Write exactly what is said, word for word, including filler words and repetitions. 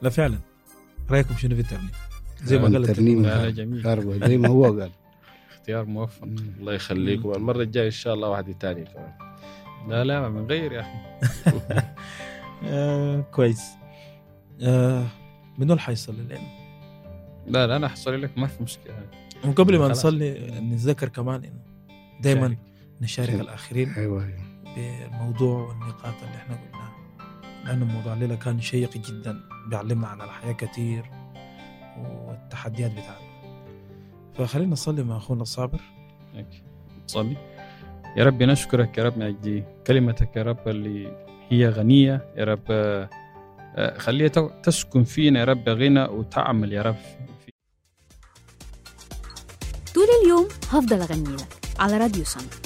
لا فعلا. رايكم شنو في الترنيم؟ زي ما قال الترنيم جميل زي ما هو قال. اختيار موفق. الله يخليكم. المرة الجاية إن شاء الله واحد تاني كمان. لا لا من غير يا أخي. آه كويس. آه منو اللي حيصلي لنا؟ لا لا أنا حصلي لك ما في مشكلة. وقبل ما نصلي نتذكر كمان إنه دايما نشارك الآخرين أيوة بالموضوع والنقاط اللي إحنا قلناها، لأنه موضوع الليلة كان شيق جدا، بيعلمنا عن الحياة كتير والتحديات بتاعتنا. فخلينا نصلي مع أخونا الصابر. نصلي. يا رب نشكرك يا رب من أجل كلمتك يا رب اللي هي غنية يا رب، خليها تسكن فينا يا رب غنى وتعمل يا رب. طول اليوم هفضل أغني لك على راديو سما.